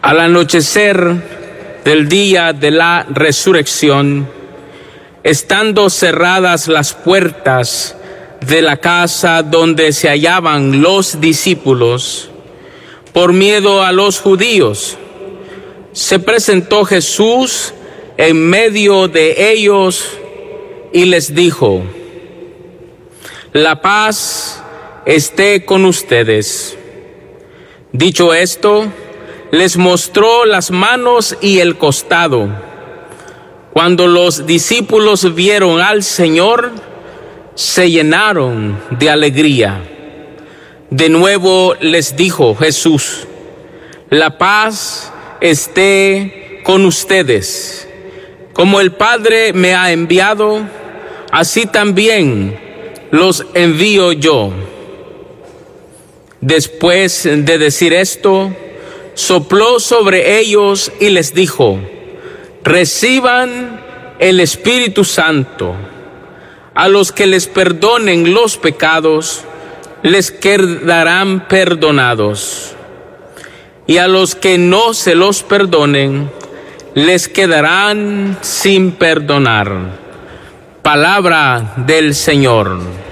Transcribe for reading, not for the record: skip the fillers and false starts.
Al anochecer del día de la resurrección, estando cerradas las puertas de la casa donde se hallaban los discípulos, por miedo a los judíos, se presentó Jesús en medio de ellos y les dijo: «La paz esté con ustedes». Dicho esto, les mostró las manos y el costado. Cuando los discípulos vieron al Señor, se llenaron de alegría. De nuevo les dijo Jesús: «La paz esté con ustedes. Como el Padre me ha enviado, así también los envío yo». Después de decir esto, sopló sobre ellos y les dijo: «Reciban el Espíritu Santo. A los que les perdonen los pecados, les quedarán perdonados. Y a los que no se los perdonen, les quedarán sin perdonar». Palabra del Señor.